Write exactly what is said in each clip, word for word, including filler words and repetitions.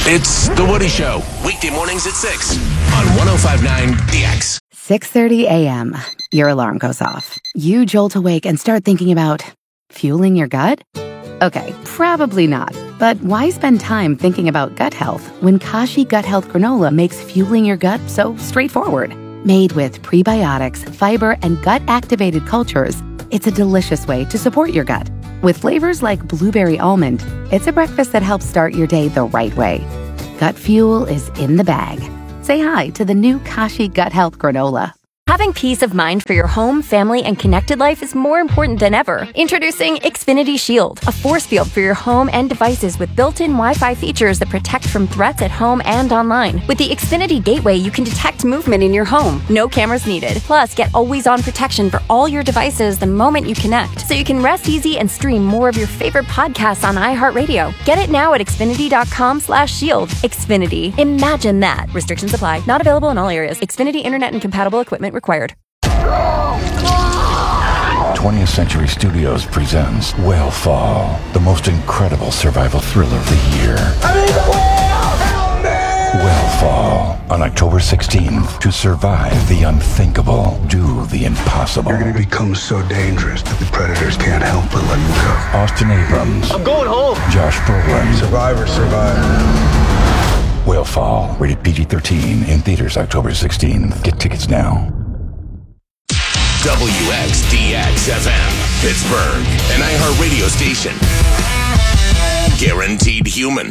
It's The Woody Show, weekday mornings at six on one oh five point nine The X. six thirty a.m. Your alarm goes off. You jolt awake and start thinking about fueling your gut? Okay, probably not. But why spend time thinking about gut health when Kashi Gut Health Granola makes fueling your gut so straightforward? Made with prebiotics, fiber, and gut-activated cultures, it's a delicious way to support your gut. With flavors like blueberry almond, it's a breakfast that helps start your day the right way. Gut fuel is in the bag. Say hi to the new Kashi Gut Health Granola. Having peace of mind for your home, family, and connected life is more important than ever. Introducing Xfinity Shield, a force field for your home and devices with built-in Wi-Fi features that protect from threats at home and online. With the Xfinity Gateway, you can detect movement in your home. No cameras needed. Plus, get always-on protection for all your devices the moment you connect, so you can rest easy and stream more of your favorite podcasts on iHeartRadio. Get it now at Xfinity.com slash shield. Xfinity. Imagine that. Restrictions apply. Not available in all areas. Xfinity Internet and compatible equipment required. twentieth Century Studios presents Whale Fall, the most incredible survival thriller of the year. I'm in the whale! Help me! Whale Fall, on October sixteenth. To survive the unthinkable, do the impossible. You're going to become so dangerous that the predators can't help but let you go. Austin Abrams. I'm going home. Josh Brolin. Survivor, survivor. Whale Fall, rated P G thirteen, in theaters October sixteenth. Get tickets now. W X D X F M, Pittsburgh, an iHeartRadio station. Guaranteed human.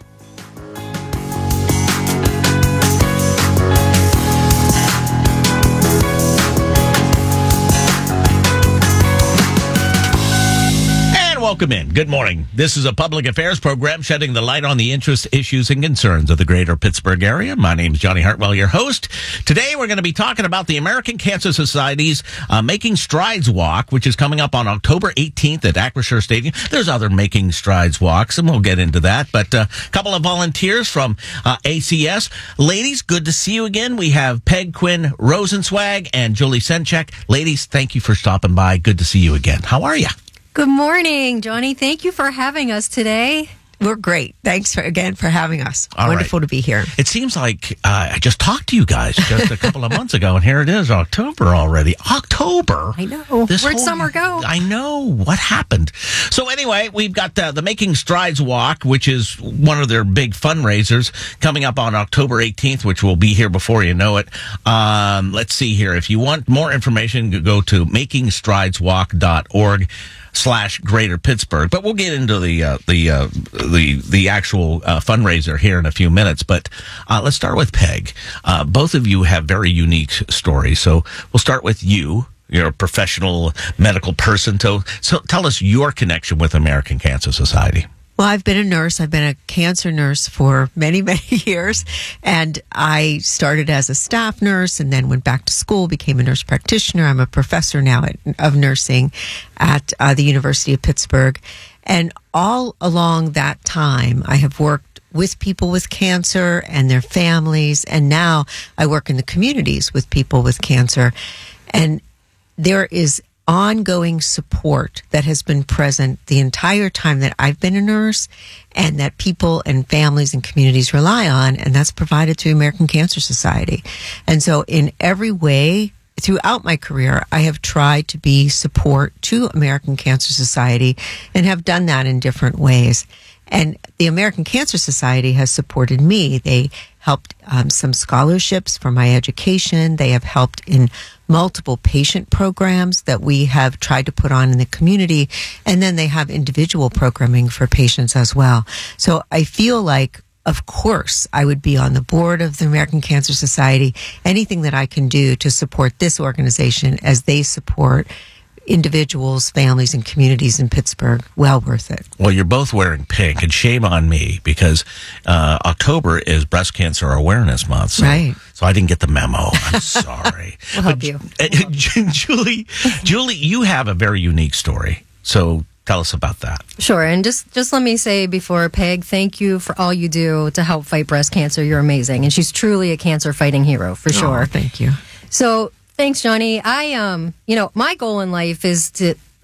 Welcome in. Good morning. This is a public affairs program shedding the light on the interests, issues, and concerns of the greater Pittsburgh area. My name is Johnny Hartwell, your host. Today, we're going to be talking about the American Cancer Society's uh, Making Strides Walk, which is coming up on October eighteenth at Acrisure Stadium. There's other Making Strides Walks, and we'll get into that. But a uh, couple of volunteers from uh, A C S. Ladies, good to see you again. We have Peg Quinn Rosenzweig and Julie Senchek. Ladies, thank you for stopping by. Good to see you again. How are you? Good morning, Johnny. Thank you for having us today. We're great. Thanks for, again for having us. All Wonderful right. to be here. It seems like uh, I just talked to you guys just a couple of months ago, and here it is, October already. October. I know. This Where'd whole, summer go? I know. What happened? So anyway, we've got uh, the Making Strides Walk, which is one of their big fundraisers, coming up on October eighteenth, which will be here before you know it. Um, let's see here. If you want more information, go to making strides walk dot org. slash Greater Pittsburgh. But we'll get into the uh, the uh, the the actual uh, fundraiser here in a few minutes. But uh, let's start with Peg. Uh, both of you have very unique stories. So we'll start with you. You're a professional medical person. So, so tell us your connection with American Cancer Society. Well, I've been a nurse. I've been a cancer nurse for many, many years. And I started as a staff nurse and then went back to school, became a nurse practitioner. I'm a professor now at, of nursing at uh, the University of Pittsburgh. And all along that time, I have worked with people with cancer and their families. And now I work in the communities with people with cancer. And there is ongoing support that has been present the entire time that I've been a nurse and that people and families and communities rely on, and that's provided through American Cancer Society. And so in every way, throughout my career, I have tried to be support to American Cancer Society and have done that in different ways. And the American Cancer Society has supported me. They helped um, some scholarships for my education. They have helped in multiple patient programs that we have tried to put on in the community. And then they have individual programming for patients as well. So I feel like, of course, I would be on the board of the American Cancer Society. Anything that I can do to support this organization as they support individuals, families, and communities in Pittsburgh, well worth it. Well, you're both wearing pink, and shame on me because uh, October is Breast Cancer Awareness Month. So, right. So I didn't get the memo. I'm sorry. We'll help you. Uh, We'll help you. Julie, Julie, you have a very unique story. So tell us about that. Sure. And just, just let me say before, Peg, thank you for all you do to help fight breast cancer. You're amazing. And she's truly a cancer fighting hero, for sure. Oh, thank you. So thanks, Johnny. I, um, you know, my goal in life is to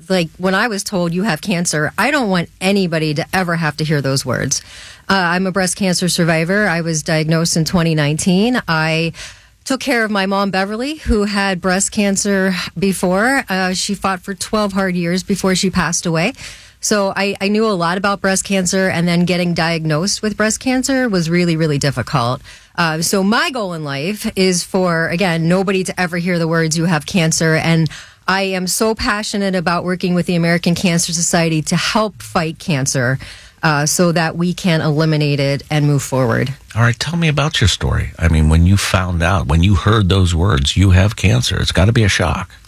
like when I was told you have cancer, I don't want anybody to ever have to hear those words. Uh, I'm a breast cancer survivor. I was diagnosed in twenty nineteen. I took care of my mom, Beverly, who had breast cancer before. Uh, she fought for twelve hard years before she passed away. So I, I knew a lot about breast cancer, and then getting diagnosed with breast cancer was really, really difficult. Uh, so my goal in life is for, again, nobody to ever hear the words you have cancer. And I am so passionate about working with the American Cancer Society to help fight cancer uh, so that we can eliminate it and move forward. All right, tell me about your story. I mean, when you found out, when you heard those words, you have cancer, it's got to be a shock.